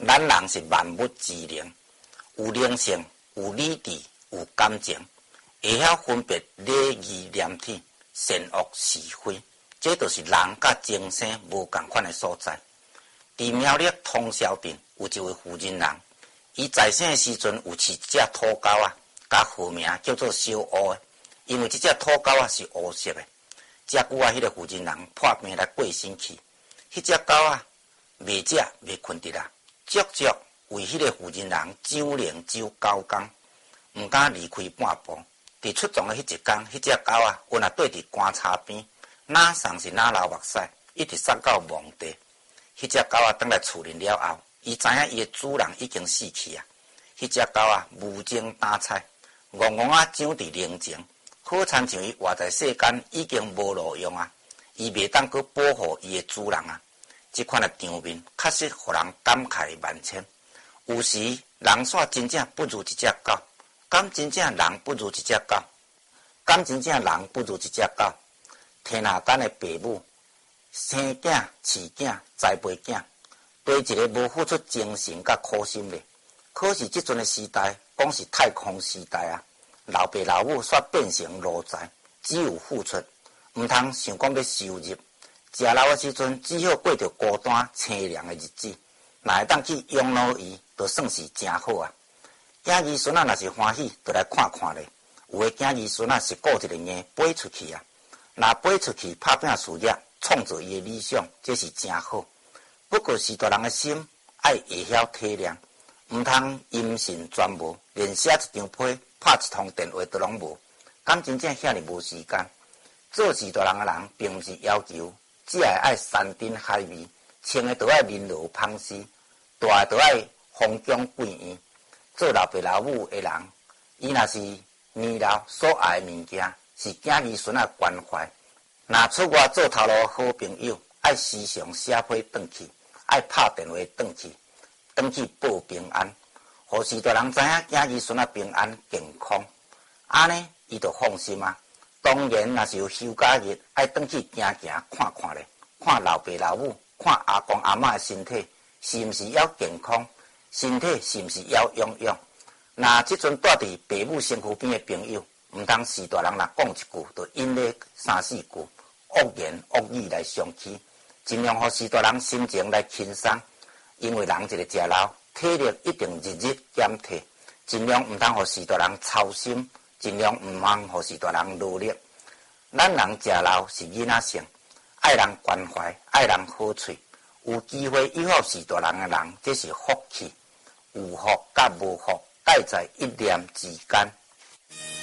咱人是万物之灵，有灵性，有理智，有感情，会晓分别礼义廉耻、善恶是非，这就是人甲精神无共款的所在。伫苗栗通霄镇有一位妇人人，伊在生的时阵有饲一只土狗啊，甲号名叫做小乌的，因为这只土狗啊是乌色的。遮久啊，迄个妇人人破病来过身去，迄只狗啊未食未困得啦，足足为迄个妇人人周灵周9天，毋敢离开半步。伫出葬的迄一天，迄只狗啊，原来对伫棺柴边，哪送是哪流目屎，一直送到墓地。迄只狗啊，返来厝里了后，伊知影伊的主人已经死去啊。迄只狗啊，无精打采，戆戆啊长伫宁静，好亲像伊活在世间已经无路用啊。伊袂当去保护伊的主人啊。这款的场面，确实互人感慨万千。有时人煞真正不如一只狗，敢真正人不如一只狗？敢真正人不如一只狗？天下间的父母生囝、饲囝、栽培囝，对一个无付出精神甲苦心的。可是即阵的时代，讲是太空时代啊，老爸老母煞变成奴才，只有付出，毋通想讲要收入。食老的时阵，只好过着孤单凄凉的日子。若会当去养老院，就算是真好啊。囝儿孙仔若是欢喜，就来看看咧。有的囝儿孙仔是顾一个硬飞出去啊，若飞出去拍拼事业，创造伊的理想，这是真好。不过是大人的心爱会晓体谅，毋通阴信全无，连写一张批、拍一通电话都拢无。敢真正遐尼无时间？做事大人的人，并毋是要求只会爱山珍海味，穿的都爱面罗芳丝，住的都爱风光贵院。做老爸老母的人，伊若是年老所爱的物件，是囝儿孙仔关怀。若出外做头路好朋友，爱时常写批转去，爱拍电话转去报平安，互时大人知影囝儿孙仔平安健康，安尼伊就放心啊。当然，若是有休假日，爱转去行行看看咧，看老爸老母，看阿公阿嬷的身体是毋是要健康，身体是毋是要养养。若即阵住伫父母身躯边的朋友，毋通是大人若讲一句，就因咧3、4句恶言恶语来伤气，尽量互是大人心情来轻松。因为人一个食老，体力一定日日减退，尽量毋通互是大人操心。尽量毋通互是大人努力。咱人食老是囡仔性，爱人关怀，爱人好喙，有机会依靠是大人的人，这是福气。有福甲无福，皆在一念之间。